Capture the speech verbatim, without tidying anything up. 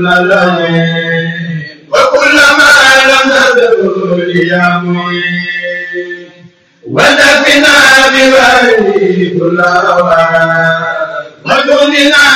كل لين وكل ما لم ندعو يا معين ودفنا بباري كل أوان ودننا